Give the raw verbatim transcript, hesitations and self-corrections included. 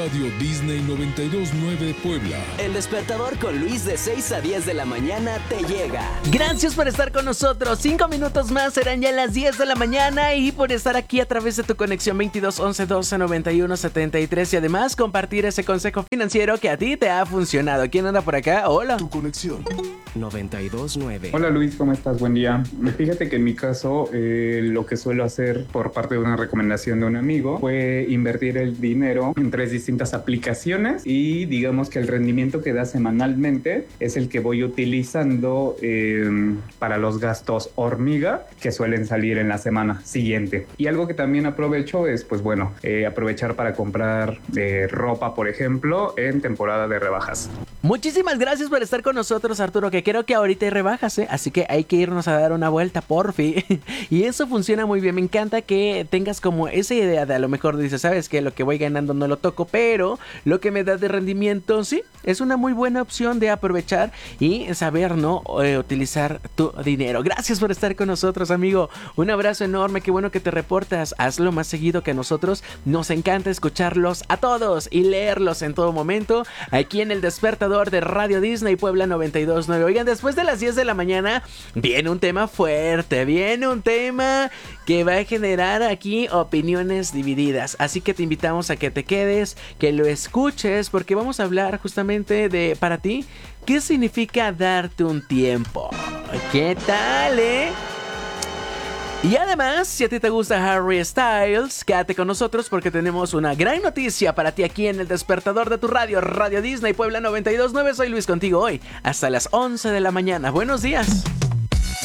Radio Disney noventa y dos punto nueve Puebla. El despertador con Luis de seis a diez de la mañana te llega. Gracias por estar con nosotros. Cinco minutos más serán ya las diez de la mañana y por estar aquí a través de tu conexión veintidós once doce noventa y uno setenta y tres y además compartir ese consejo financiero que a ti te ha funcionado. ¿Quién anda por acá? Hola. Tu conexión noventa y dos punto nueve. Hola Luis, ¿cómo estás? Buen día. Fíjate que en mi caso eh, lo que suelo hacer por parte de una recomendación de un amigo fue invertir el dinero en tres distintas aplicaciones y digamos que el rendimiento que da semanalmente es el que voy utilizando eh, para los gastos hormiga que suelen salir en la semana siguiente. Y algo que también aprovecho es pues bueno, eh, aprovechar para comprar eh, ropa, por ejemplo, en temporada de rebajas. Muchísimas gracias por estar con nosotros, Arturo, que creo que ahorita hay rebajas, ¿eh? Así que hay que irnos a dar una vuelta, porfi. Y eso funciona muy bien. Me encanta que tengas como esa idea de a lo mejor dices, ¿sabes qué? Lo que voy ganando no lo toco, pero lo que me da de rendimiento, sí, es una muy buena opción de aprovechar y saber, ¿no? Eh, utilizar tu dinero. Gracias por estar con nosotros, amigo. Un abrazo enorme, qué bueno que te reportas. Hazlo más seguido que a nosotros. Nos encanta escucharlos a todos y leerlos en todo momento aquí en el despertador de Radio Disney Puebla noventa y dos punto nueve. Oigan, después de las diez de la mañana viene un tema fuerte, viene un tema que va a generar aquí opiniones divididas, así que te invitamos a que te quedes, que lo escuches, porque vamos a hablar justamente de, para ti, ¿qué significa darte un tiempo? ¿Qué tal, eh? Y además, si a ti te gusta Harry Styles, quédate con nosotros porque tenemos una gran noticia para ti aquí en el despertador de tu radio, Radio Disney Puebla noventa y dos punto nueve. Soy Luis contigo hoy hasta las once de la mañana. Buenos días.